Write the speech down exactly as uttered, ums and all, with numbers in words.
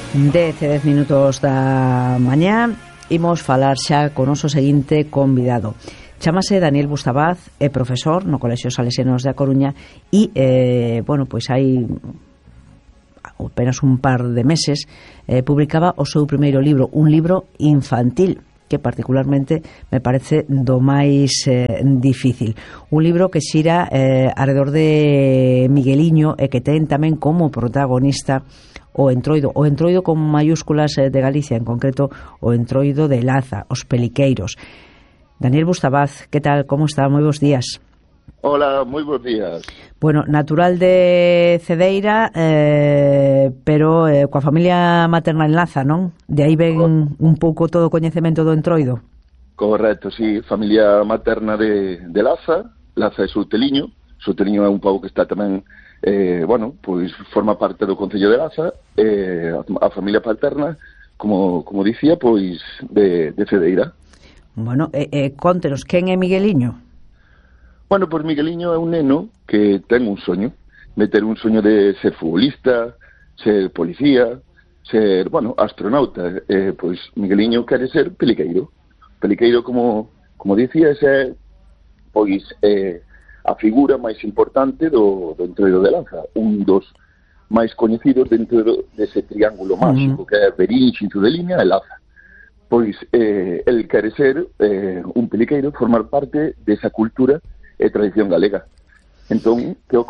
Dez e dez minutos da mañá. Imos falar xa con o noso seguinte convidado. Chámase Daniel Bustabaz, é profesor no Colexio Salesianos da Coruña e, eh, bueno, pois hai apenas un par de meses eh, publicaba o seu primeiro libro, un libro infantil que particularmente me parece do máis eh, difícil. Un libro que xira eh, alrededor de Migueliño e que ten tamén como protagonista o Entroido, o Entroido con mayúsculas de Galicia, en concreto o Entroido de Laza, os Peliqueiros. Daniel Bustabaz, que tal, como está? Moi bons días. Hola, moi bons días. Bueno, natural de Cedeira, eh, pero eh, coa familia materna en Laza, non? De aí ven un pouco todo o coñecemento do Entroido. Correcto, sí, familia materna de, de Laza, Laza é Souteliño, Souteliño é un pobo que está tamén Eh, bueno, pois forma parte do Concello de Laza, eh, a familia paterna, como, como dicía, pois de, de Cedeira. Bueno, eh, eh, contenos, quen é Migueliño? Bueno, pois Migueliño é un neno que ten un soño, de ter un soño de ser futbolista, ser policía, ser, bueno, astronauta. Eh, pois Migueliño quere ser peliqueiro. Peliqueiro, como, como dicía, é, pois, eh, a figura máis importante do, do Entroido de Laza, un dos máis coñecidos dentro do, dese triángulo máxico, uh-huh. que é Verín, Xinzo de Limia e Laza. Pois eh, el quere ser eh, un peliqueiro, formar parte desa cultura e tradición galega. Entón, que